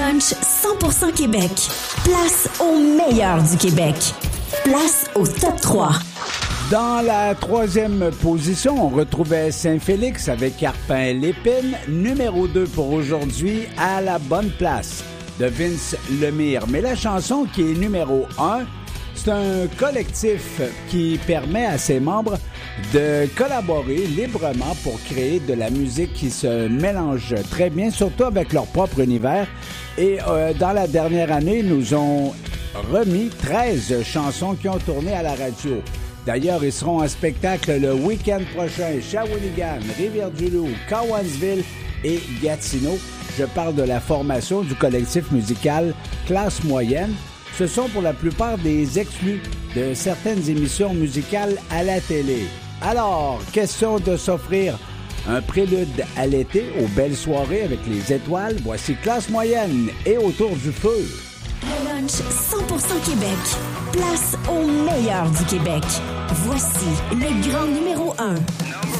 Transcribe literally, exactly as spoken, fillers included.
lunch cent pour cent Québec. Place au meilleur du Québec. Place au top trois. Dans la troisième position, on retrouvait Saint-Félix avec Arpin Lépine. Numéro deux pour aujourd'hui, À la bonne place, de Vince Lemire. Mais la chanson qui est numéro un, c'est un collectif qui permet à ses membres de collaborer librement pour créer de la musique qui se mélange très bien, surtout avec leur propre univers. Et euh, dans la dernière année, ils nous ont remis treize chansons qui ont tourné à la radio. D'ailleurs, ils seront en spectacle le week-end prochain. Shawinigan, Rivière-du-Loup, Cowansville et Gatineau. Je parle de la formation du collectif musical Classe Moyenne. Ce sont pour la plupart des exclus de certaines émissions musicales à la télé. Alors, question de s'offrir un prélude à l'été aux belles soirées avec les étoiles. Voici Classe Moyenne et Autour du feu. Le lunch cent pour cent Québec. Place au meilleur du Québec. Voici le grand numéro un.